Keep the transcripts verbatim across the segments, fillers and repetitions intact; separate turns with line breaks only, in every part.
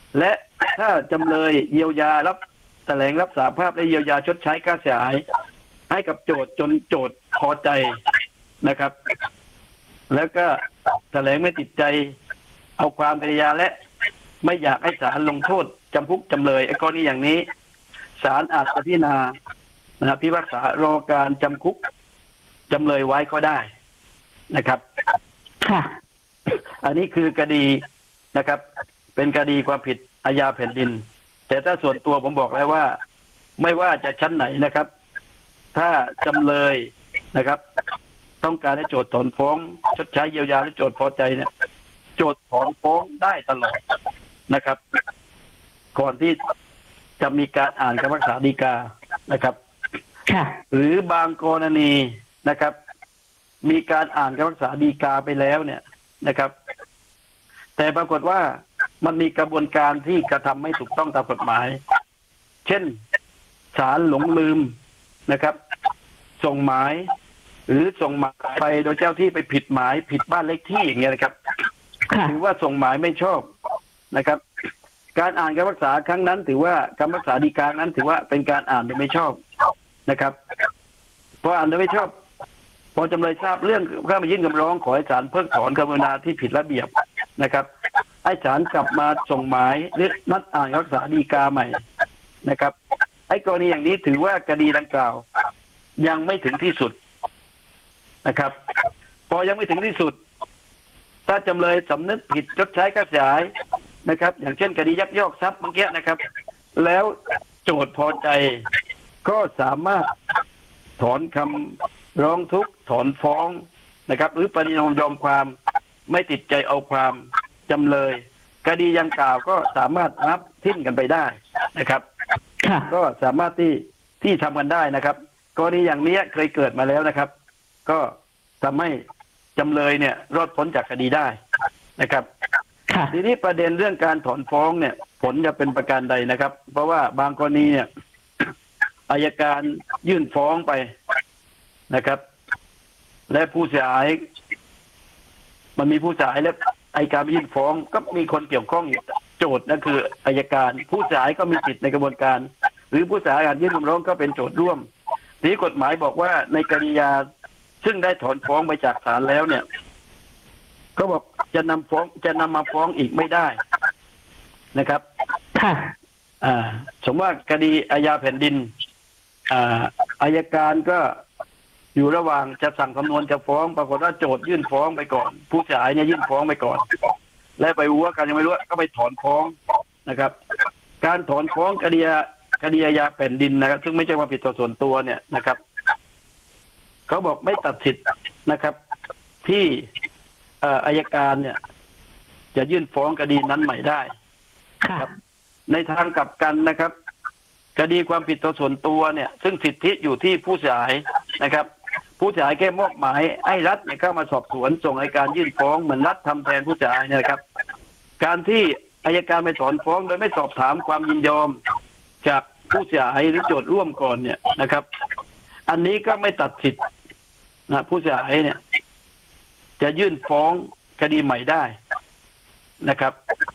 และถ้าจำเลยเยียวยารับแถลงรับสารภาพและเยียวยาชดใช้ค่าเสียหายให้กับโจทย์จนโจทย์พอใจนะครับแล้วก็แถลงไม่ติดใจเอาความพยายามและไม่อยากให้ศาลลงโทษจำคุกจำเลยไอ้กรณีอย่างนี้ศาลอาจจะพิจารณานะครับพิพากษารอการจำคุกจำเลยไว้ก็ได้นะครับ
ค่ะ
อันนี้คือคดีนะครับเป็นคดีความผิดอาญาแผ่นดินแต่ถ้าส่วนตัวผมบอกแล้วว่าไม่ว่าจะชั้นไหนนะครับถ้าจำเลยนะครับต้องการให้โจทก์ถอนฟ้องชดใช้เยียวยาและโจทก์พอใจเนี่ยโจทก์ถอนฟ้องได้ตลอดนะครับก่อนที่จะมีการอ่านคำพิพากษาฎีกานะครับหรือบางกรณีนะครับมีการอ่านคำพิพากษาฎีกาไปแล้วเนี่ยนะครับแต่ปรากฏว่ามันมีกระบวนการที่กระทำไม่ถูกต้องตามกฎหมายเช่นศาลหลงลืมนะครับส่งหมายหรือส่งหมายไปโดยเจ้าที่ไปผิดหมายผิดบ้านเลขที่อย่างเงี้ยนะครับถือว่าส่งหมายไม่ชอบนะครับการอ่านคำพิพากษาครั้งนั้นถือว่าคำพิพากษาฎีกานั้นถือว่าเป็นการอ่านโดยไม่ชอบนะครับพออ่านโดยไม่ชอบพอจำเลยทราบเรื่องก็มายื่นคำร้องขอให้ศาลเพิกถอนคำพิพากษาที่ผิดระเบียบนะครับให้ศาลกลับมาส่งหมายหรือนัดอ่านคำพิพากษาฎีกาใหม่นะครับไอ้กรณีอย่างนี้ถือว่าคดีดังกล่าวยังไม่ถึงที่สุดนะครับพอยังไม่ถึงที่สุดถ้าจำเลยสำนึกผิดชดใช้ค่าเสียหายนะครับอย่างเช่นคดียักยอกทรัพย์เมื่อกี้นะครับแล้วโจทก์พอใจก็สามารถถอนคำร้องทุกข์ถอนฟ้องนะครับหรือปฏิญาณยอมความไม่ติดใจเอาความจำเลยคดียังกล่าวก็สามารถรับทิ้นกันไปได้นะครับก็สามารถที่ที่ทำกันได้นะครับกรณีอย่างนี้เคยเกิดมาแล้วนะครับก็ทำให้จำเลยเนี่ยรอดพ้นจากคดีได้นะครับทีนี้ประเด็นเรื่องการถอนฟ้องเนี่ยผลจะเป็นประการใดนะครับเพราะว่าบางกรณีเนี่ยอัยการยื่นฟ้องไปนะครับและผู้เสียหายมันมีผู้เสียหายและอัยการยื่นฟ้องก็มีคนเกี่ยวข้องโจทย์นั่นคืออัยการผู้เสียหายก็มีสิทธิในกระบวนการหรือผู้เสียหายยื่นคำร้องก็เป็นโจทย์ร่วมทีนี้กฎหมายบอกว่าในกรณียาซึ่งได้ถอนฟ้องไปจากศาลแล้วเนี่ยเขาบอกจะนำฟ้องจะนำมาฟ้องอีกไม่ได้นะครับค่ะอ่าสมมติว่าคดีอาญาแผ่นดินอ่าอัยการก็อยู่ระหว่างจะสั่งสำนวนจะฟ้องปรากฏว่าโจทยื่นฟ้องไปก่อนผู้เสียหายเนี่ยยื่นฟ้องไปก่อนและไปวัวกันยังไม่รู้ก็ไปถอนฟ้องนะครับการถอนฟ้องคดีคดีอาญาแผ่นดินนะครับซึ่งไม่ใช่ความผิดต่อส่วนตัวเนี่ยนะครับเขาบอกไม่ตัดสิทธิ์นะครับที่อัยการเนี่ยจะยื่นฟ้องคดีนั้นใหม่ได้ครับในทางกลับกันนะครับคดีความผิดต่อส่วนตัวเนี่ยซึ่งสิทธิอยู่ที่ผู้เสียหายนะครับผู้เสียหายแค่มอบหมายให้รัฐเนี่ยเข้ามาสอบสวนส่งอัยการยื่นฟ้องเหมือนรัฐทำแทนผู้เสียหายเนี่ยครับการที่อัยการไปถอนฟ้องโดยไม่สอบถามความยินยอมจากผู้เสียหายหรือโจทย์ร่วมก่อนเนี่ยนะครับอันนี้ก็ไม่ตัดสิทธิ์นะผู้เสียหายเนี่ยจะยื่นฟ้องคดีใหม่ได้นะครับ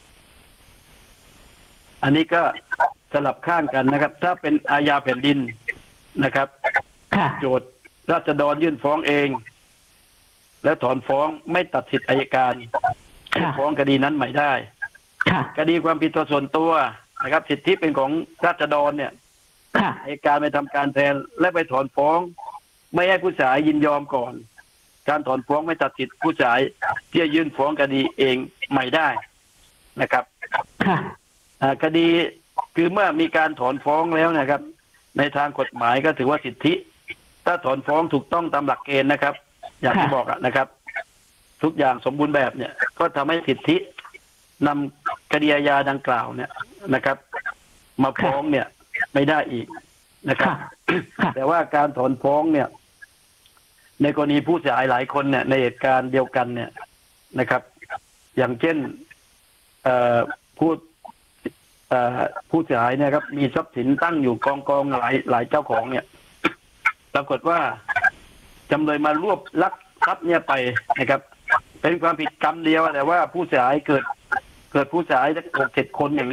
อันนี้ก็สลับข้างกันนะครับถ้าเป็นอาญาแผ่นดินนะครับโจทย์ราษฎรยื่นฟ้องเองแล้วถอนฟ้องไม่ตัดสิทธิ์อัยการฟ้องคดีนั้นใหม่ได้คดีความผิดต่อส่วนตัวนะครับสิทธิเป็นของราษฎรเนี่ยอัยการไปทำการแทนและไปถอนฟ้องไม่ให้ผู้เสียหายยินยอมก่อนการถอนฟ้องไม่ตัดสิทธิ์ผู้เสียหายที่จะยื่นฟ้องคดีเองใหม่ได้นะครับคดีคือเมื่อมีการถอนฟ้องแล้วนะครับในทางกฎหมายก็ถือว่าสิทธิถ้าถอนฟ้องถูกต้องตามหลักเกณฑ์นะครับอย่างที่บอกนะครับทุกอย่างสมบูรณ์แบบเนี่ยก็ทำให้สิทธินำคดีอาญาดังกล่าวเนี่ยนะครับมาฟ้องเนี่ยไม่ได้อีกนะครับแต่ว่าการถอนฟ้องเนี่ยในกรณีผู้เสียหายหลายคนเนี่ยในเหตุการณ์เดียวกันเนี่ยนะครับอย่างเช่นผู้ผู้เสียหายเนี่ยครับมีทรัพย์สินตั้งอยู่กองกองหลายหลายเจ้าของเนี่ยปรากฏว่าจำเลยมารวบลักทรัพย์เนี่ยไปนะครับเป็นความผิดกรรมเดียวแต่ว่าผู้เสียหายเกิดเกิดผู้เสียหายหกเจ็ดคนอย่าง